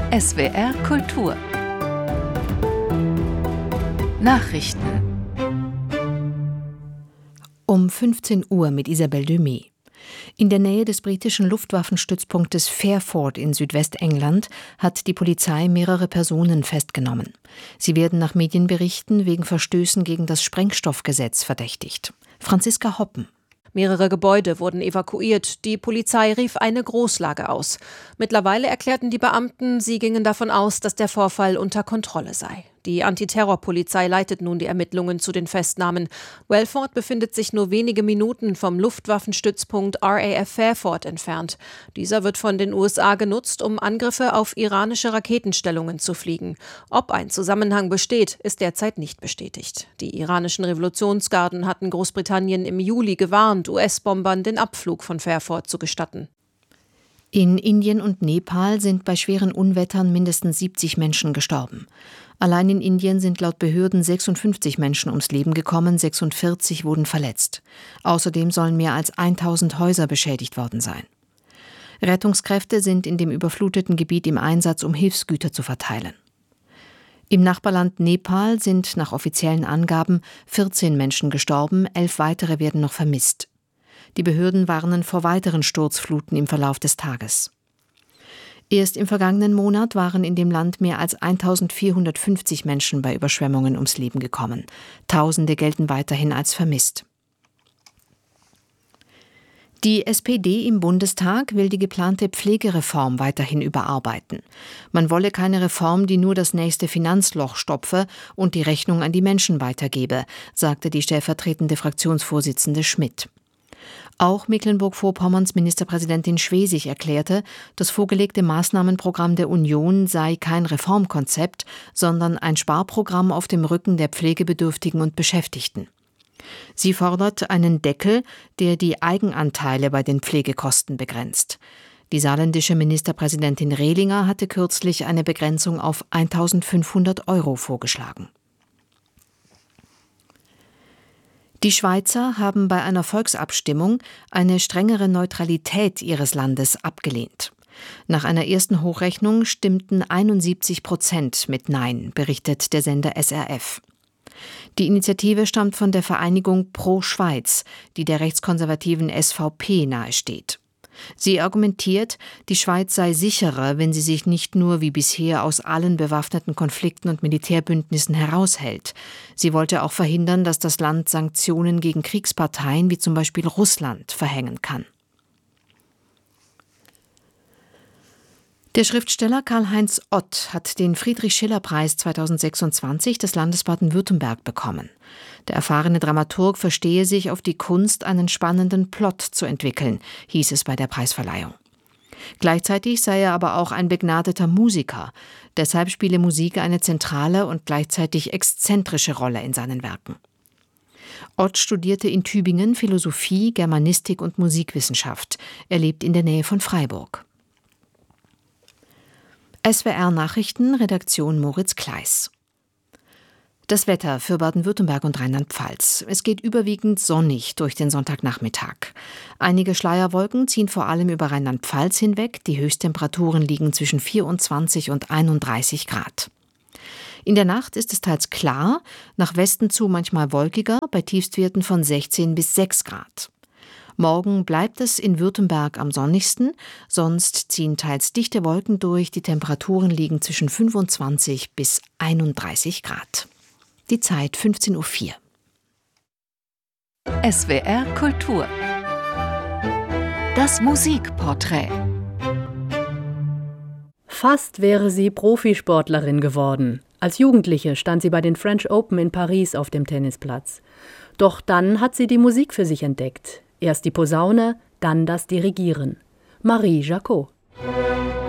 SWR Kultur Nachrichten um 15 Uhr mit Isabelle Demey. In der Nähe des britischen Luftwaffenstützpunktes Fairford in Südwestengland hat die Polizei mehrere Personen festgenommen. Sie werden nach Medienberichten wegen Verstößen gegen das Sprengstoffgesetz verdächtigt. Franziska Hoppen. Mehrere Gebäude wurden evakuiert. Die Polizei rief eine Großlage aus. Mittlerweile erklärten die Beamten, sie gingen davon aus, dass der Vorfall unter Kontrolle sei. Die Antiterrorpolizei leitet nun die Ermittlungen zu den Festnahmen. Welford befindet sich nur wenige Minuten vom Luftwaffenstützpunkt RAF Fairford entfernt. Dieser wird von den USA genutzt, um Angriffe auf iranische Raketenstellungen zu fliegen. Ob ein Zusammenhang besteht, ist derzeit nicht bestätigt. Die iranischen Revolutionsgarden hatten Großbritannien im Juli gewarnt, US-Bombern den Abflug von Fairford zu gestatten. In Indien und Nepal sind bei schweren Unwettern mindestens 70 Menschen gestorben. Allein in Indien sind laut Behörden 56 Menschen ums Leben gekommen, 46 wurden verletzt. Außerdem sollen mehr als 1000 Häuser beschädigt worden sein. Rettungskräfte sind in dem überfluteten Gebiet im Einsatz, um Hilfsgüter zu verteilen. Im Nachbarland Nepal sind nach offiziellen Angaben 14 Menschen gestorben, 11 weitere werden noch vermisst. Die Behörden warnen vor weiteren Sturzfluten im Verlauf des Tages. Erst im vergangenen Monat waren in dem Land mehr als 1450 Menschen bei Überschwemmungen ums Leben gekommen. Tausende gelten weiterhin als vermisst. Die SPD im Bundestag will die geplante Pflegereform weiterhin überarbeiten. Man wolle keine Reform, die nur das nächste Finanzloch stopfe und die Rechnung an die Menschen weitergebe, sagte die stellvertretende Fraktionsvorsitzende Schmidt. Auch Mecklenburg-Vorpommerns Ministerpräsidentin Schwesig erklärte, das vorgelegte Maßnahmenprogramm der Union sei kein Reformkonzept, sondern ein Sparprogramm auf dem Rücken der Pflegebedürftigen und Beschäftigten. Sie fordert einen Deckel, der die Eigenanteile bei den Pflegekosten begrenzt. Die saarländische Ministerpräsidentin Rehlinger hatte kürzlich eine Begrenzung auf 1.500 € vorgeschlagen. Die Schweizer haben bei einer Volksabstimmung eine strengere Neutralität ihres Landes abgelehnt. Nach einer ersten Hochrechnung stimmten 71% mit Nein, berichtet der Sender SRF. Die Initiative stammt von der Vereinigung Pro Schweiz, die der rechtskonservativen SVP nahesteht. Sie argumentiert, die Schweiz sei sicherer, wenn sie sich nicht nur wie bisher aus allen bewaffneten Konflikten und Militärbündnissen heraushält. Sie wollte auch verhindern, dass das Land Sanktionen gegen Kriegsparteien wie zum Beispiel Russland verhängen kann. Der Schriftsteller Karl-Heinz Ott hat den Friedrich-Schiller-Preis 2026 des Landes Baden-Württemberg bekommen. Der erfahrene Dramaturg verstehe sich auf die Kunst, einen spannenden Plot zu entwickeln, hieß es bei der Preisverleihung. Gleichzeitig sei er aber auch ein begnadeter Musiker. Deshalb spiele Musik eine zentrale und gleichzeitig exzentrische Rolle in seinen Werken. Ott studierte in Tübingen Philosophie, Germanistik und Musikwissenschaft. Er lebt in der Nähe von Freiburg. SWR Nachrichten, Redaktion Moritz Kleiss. Das Wetter für Baden-Württemberg und Rheinland-Pfalz. Es geht überwiegend sonnig durch den Sonntagnachmittag. Einige Schleierwolken ziehen vor allem über Rheinland-Pfalz hinweg. Die Höchsttemperaturen liegen zwischen 24 und 31 Grad. In der Nacht ist es teils klar, nach Westen zu manchmal wolkiger, bei Tiefstwerten von 16 bis 6 Grad. Morgen bleibt es in Württemberg am sonnigsten, sonst ziehen teils dichte Wolken durch. Die Temperaturen liegen zwischen 25 bis 31 Grad. Die Zeit 15:04 Uhr. SWR Kultur. Das Musikporträt. Fast wäre sie Profisportlerin geworden. Als Jugendliche stand sie bei den French Open in Paris auf dem Tennisplatz. Doch dann hat sie die Musik für sich entdeckt. Erst die Posaune, dann das Dirigieren. Marie Jacot.